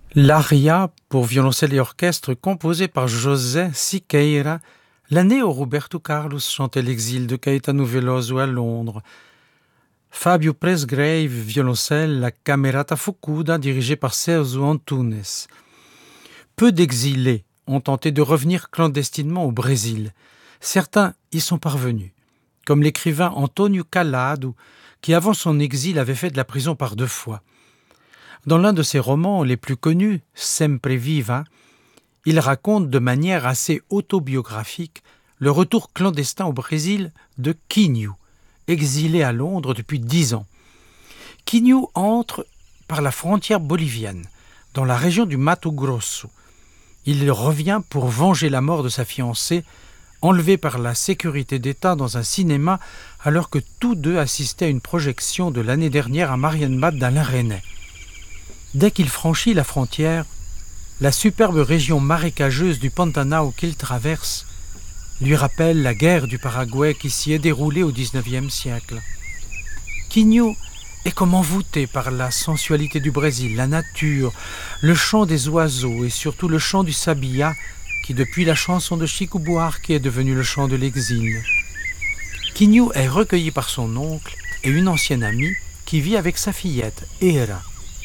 L'aria pour violoncelle et orchestre composée par José Siqueira, l'année où Roberto Carlos chantait l'exil de Caetano Veloso à Londres. Fabio Presgrave, violoncelle, la Camerata Fukuda dirigée par Celso Antunes. Peu d'exilés ont tenté de revenir clandestinement au Brésil. Certains y sont parvenus, comme l'écrivain Antonio Calado, qui avant son exil avait fait de la prison par 2 fois. Dans l'un de ses romans les plus connus, Sempre Viva, il raconte de manière assez autobiographique le retour clandestin au Brésil de Quinho, exilé à Londres depuis 10 ans. Quinho entre par la frontière bolivienne, dans la région du Mato Grosso. Il revient pour venger la mort de sa fiancée, enlevée par la sécurité d'État dans un cinéma alors que tous deux assistaient à une projection de l'année dernière à Marienbad d'Alain Resnais. Dès qu'il franchit la frontière, la superbe région marécageuse du Pantanal qu'il traverse lui rappelle la guerre du Paraguay qui s'y est déroulée au XIXe siècle. Quinho est comme envoûté par la sensualité du Brésil, la nature, le chant des oiseaux et surtout le chant du sabia qui depuis la chanson de Chico Buarque est devenu le chant de l'exil. Quinho est recueilli par son oncle et une ancienne amie qui vit avec sa fillette, Era.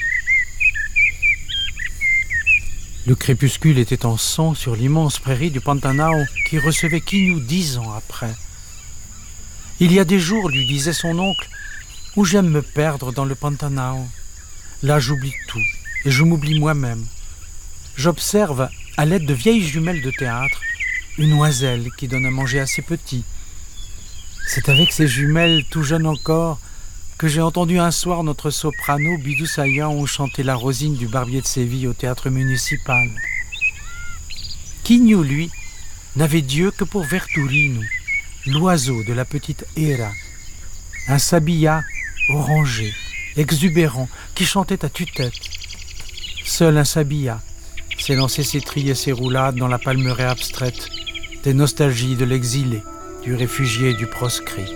Le crépuscule était en sang sur l'immense prairie du Pantanal qui recevait Quinho 10 ans après. « Il y a des jours, lui disait son oncle, où j'aime me perdre dans le Pantanal. Là, j'oublie tout et je m'oublie moi-même. J'observe, à l'aide de vieilles jumelles de théâtre, une oiselle qui donne à manger à ses petits. C'est avec ces jumelles, tout jeunes encore, que j'ai entendu un soir notre soprano Bidou Sayan chanter la Rosine du Barbier de Séville au théâtre municipal. Quinho, lui, n'avait Dieu que pour Verturino, l'oiseau de la petite Era, un sabia orangé, exubérant, qui chantait à tue-tête. Seul un sabia s'est lancé ses trilles et ses roulades dans la palmeraie abstraite des nostalgies de l'exilé, du réfugié et du proscrit.